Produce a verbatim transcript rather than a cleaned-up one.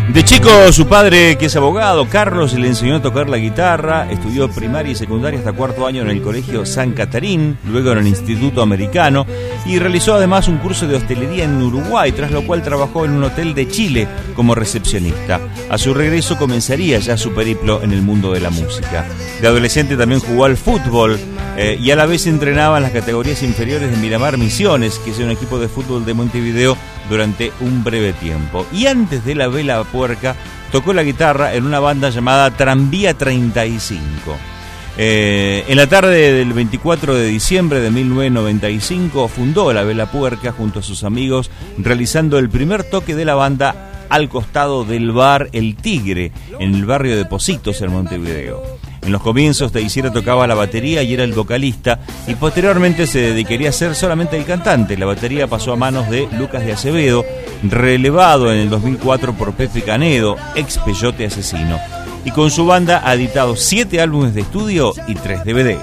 De chico, su padre, que es abogado, Carlos, le enseñó a tocar la guitarra. Estudió primaria y secundaria hasta cuarto año en el colegio San Catarín, luego en el Instituto Americano, y realizó además un curso de hostelería en Uruguay, tras lo cual trabajó en un hotel de Chile como recepcionista. A su regreso comenzaría ya su periplo en el mundo de la música. De adolescente también jugó al fútbol eh, y a la vez entrenaba en las categorías inferiores de Miramar Misiones, que es un equipo de fútbol de Montevideo, durante un breve tiempo. Y antes de la Vela Puerca, tocó la guitarra en una banda llamada Tranvía treinta y cinco. Eh, en la tarde del veinticuatro de diciembre de mil novecientos noventa y cinco fundó la Vela Puerca junto a sus amigos, realizando el primer toque de la banda al costado del bar El Tigre, en el barrio de Pocitos, en Montevideo. En los comienzos Teixeira tocaba la batería y era el vocalista, y posteriormente se dedicaría a ser solamente el cantante. La batería pasó a manos de Lucas de Acevedo, relevado en el dos mil cuatro por Pepe Canedo, ex Peyote Asesino. Y con su banda ha editado siete álbumes de estudio y tres D V D.